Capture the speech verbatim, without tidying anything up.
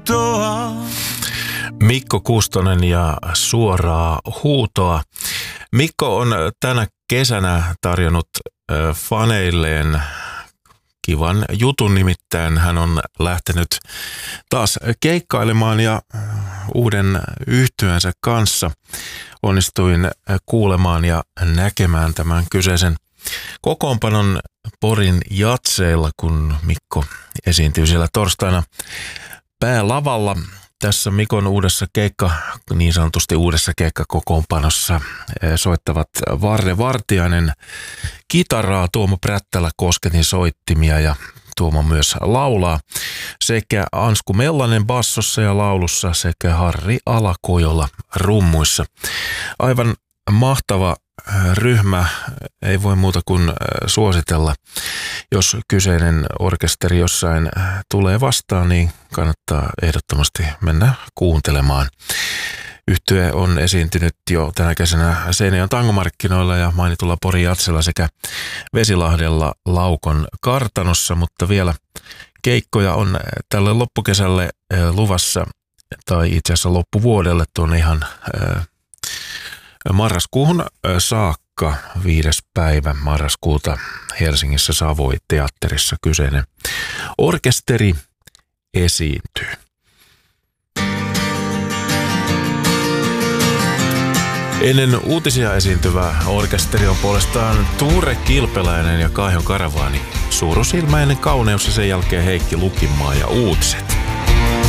huutoa. Mikko Kustonen ja Suoraa huutoa. Mikko on tänä kesänä tarjonnut faneilleen kivan jutun, nimittäin hän on lähtenyt taas keikkailemaan ja uuden yhtyeensä kanssa onnistuin kuulemaan ja näkemään tämän kyseisen kokoonpanon Porin jatseilla, kun Mikko esiintyy siellä torstaina päälavalla. Tässä Mikon uudessa keikka, niin sanotusti uudessa keikkakokoonpanossa soittavat Varre Vartiainen kitaraa, Tuomo Prättälä kosketin soittimia ja Tuomo myös laulaa, sekä Ansku Mellanen bassossa ja laulussa sekä Harri Alakojola rummuissa. Aivan mahtava ryhmä, ei voi muuta kuin suositella. Jos kyseinen orkesteri jossain tulee vastaan, niin kannattaa ehdottomasti mennä kuuntelemaan. Yhtye on esiintynyt jo tänä kesänä Seinäjoen tangomarkkinoilla ja mainitulla Porin jatsella sekä Vesilahdella Laukon kartanossa, mutta vielä keikkoja on tälle loppukesälle luvassa, tai itse asiassa loppuvuodelle tuonne ihan marraskuuhun saakka, viides päivä marraskuuta Helsingissä Savoi-teatterissa kyseinen orkesteri esiintyy. Ennen uutisia esiintyvä orkesteri on puolestaan Tuure Kilpeläinen ja Kaiho Karavaani. Suurusilmäinen kauneus ja sen jälkeen Heikki Lukinmaa ja uutiset.